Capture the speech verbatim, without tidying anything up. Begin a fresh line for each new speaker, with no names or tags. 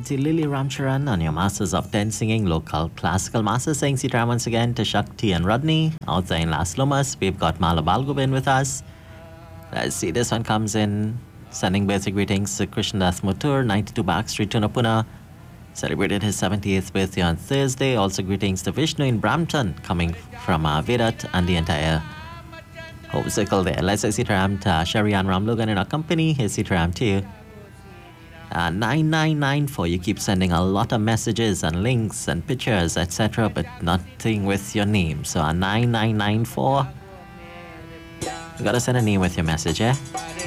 to Lily Ramcharan on your Masters of ten Singing Local Classical Masters, saying Sitaram once again to Shakti and Rodney. Out there in Las Lomas, we've got Mala Balgobin with us. Let's see, this one comes in. Sending basic greetings to Krishnadas Mutur, ninety-two Back Street, Tunapuna. Celebrated his seventieth birthday on Thursday. Also greetings to Vishnu in Brampton, coming from uh, Virat and the entire home circle there. Let's say Sitaram to Sharian Ramlogan in our company. Here's Sitaram to you. Uh, nine nine nine four, you keep sending a lot of messages and links and pictures, et cetera, but nothing with your name. So uh, nine nine nine four, you gotta send a name with your message, eh?